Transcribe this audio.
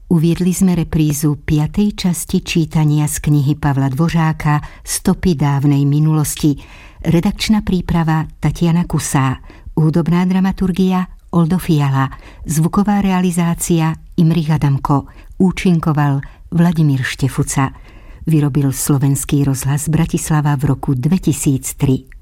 Uviedli sme reprízu 5. časti čítania z knihy Pavla Dvořáka Stopy dávnej minulosti. Redakčná príprava Tatiana Kusá, hudobná dramaturgia Oldo Fiala, zvuková realizácia Imrich Adamko, účinkoval Vladimír Štefuca. Vyrobil Slovenský rozhlas Bratislava v roku 2003.